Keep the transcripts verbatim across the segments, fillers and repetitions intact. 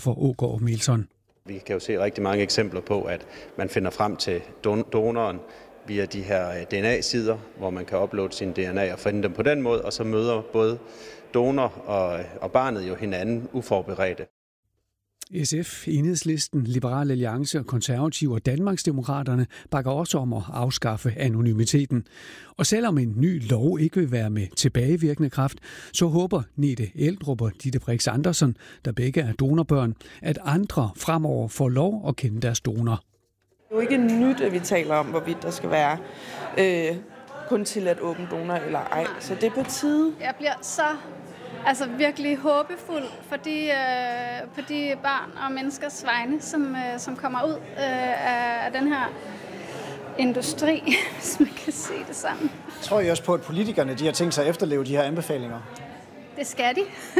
for Aagaard Melson. Vi kan jo se rigtig mange eksempler på, at man finder frem til donoren via de her D N A-sider, hvor man kan uploade sin D N A og finde dem på den måde, og så møder både donor og, og barnet jo hinanden uforberedte. S F, Enhedslisten, Liberal Alliance og Konservative og Danmarksdemokraterne bakker også om at afskaffe anonymiteten. Og selvom en ny lov ikke vil være med tilbagevirkende kraft, så håber Nete Eldrup og Ditte Brix Andersen, der begge er donorbørn, at andre fremover får lov at kende deres donor. Det er jo ikke nyt, at vi taler om, hvorvidt der skal være øh, kun til at åbne donor eller ej. Så det er på tide. Jeg bliver så altså virkelig håbefuld for de, øh, på de børn og menneskers vegne, som, øh, som kommer ud øh, af, af den her industri, hvis man kan se det sammen. Tror I også på, at politikerne de har tænkt sig at efterleve de her anbefalinger? Det skal de.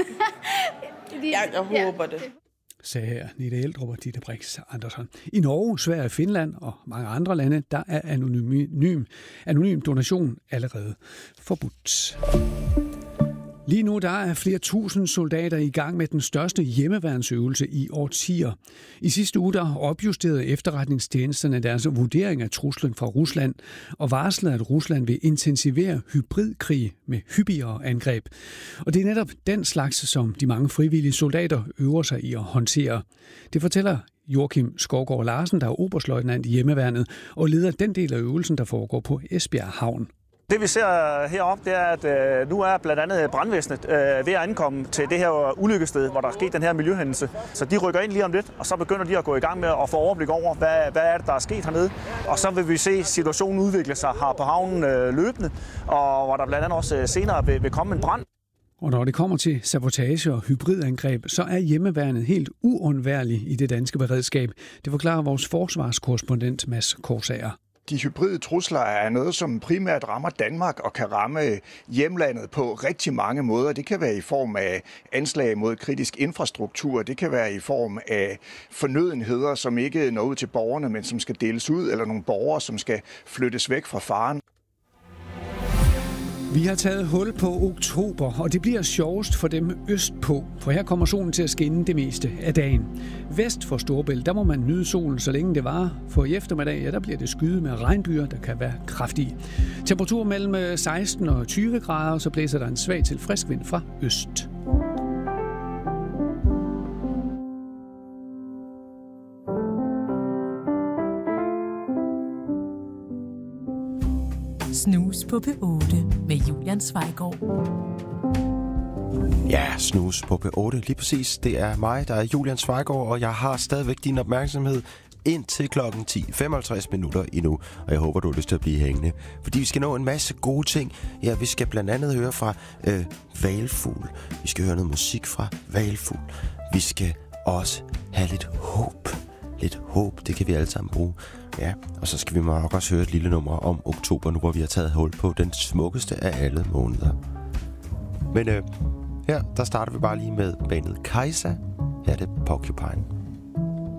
de ja, jeg håber ja. det. Sagde her Nete Eldrup og Ditte Brix Andersen. I Norge, Sverige, Finland og mange andre lande, der er anonym, anonym donation allerede forbudt. Lige nu der er flere tusind soldater i gang med den største hjemmeværnsøvelse i årtier. I sidste uge der opjusterede efterretningstjenesterne deres vurdering af truslen fra Rusland og varslede, at Rusland vil intensivere hybridkrig med hyppigere angreb. Og det er netop den slags, som de mange frivillige soldater øver sig i at håndtere. Det fortæller Joachim Skovgaard Larsen, der er oberstløjtnant i hjemmeværnet og leder den del af øvelsen, der foregår på Esbjerg Havn. Det vi ser heroppe, det er, at øh, nu er blandt andet brandvæsenet øh, ved at ankomme til det her ulykkessted, hvor der er sket den her miljøhændelse. Så de rykker ind lige om lidt, og så begynder de at gå i gang med at få overblik over, hvad, hvad er det, der er sket hernede. Og så vil vi se situationen udvikle sig her på havnen øh, løbende, og hvor der blandt andet også senere vil, vil komme en brand. Og når det kommer til sabotage og hybridangreb, så er hjemmeværnet helt uundværlig i det danske beredskab. Det forklarer vores forsvarskorrespondent Mads Korsager. De hybride trusler er noget, som primært rammer Danmark og kan ramme hjemlandet på rigtig mange måder. Det kan være i form af anslag mod kritisk infrastruktur. Det kan være i form af fornødenheder, som ikke når ud til borgerne, men som skal deles ud, eller nogle borgere, som skal flyttes væk fra faren. Vi har taget hul på oktober, og det bliver sjovest for dem østpå, for her kommer solen til at skinne det meste af dagen. Vest for Storebælt, der må man nyde solen, så længe det varer. For i eftermiddag, ja, der bliver det skyet med regnbyer, der kan være kraftige. Temperatur mellem seksten og tyve grader, så blæser der en svag til frisk vind fra øst. Snus på P otte med Julian Zweigård. Ja, snus på P otte. Lige præcis. Det er mig, der er Julian Zweigård, og jeg har stadigvæk din opmærksomhed indtil klokken ti femoghalvtreds minutter endnu. Og jeg håber, du har lyst til at blive hængende. Fordi vi skal nå en masse gode ting. Ja, vi skal blandt andet høre fra øh, Hvalfugl. Vi skal høre noget musik fra Hvalfugl. Vi skal også have lidt håb. Lidt håb, det kan vi alle sammen bruge. Ja, og så skal vi nok også høre et lille nummer om oktober, nu hvor vi har taget hul på den smukkeste af alle måneder. Men øh, her, der starter vi bare lige med bandet Kajsa. Her er det Porcupine.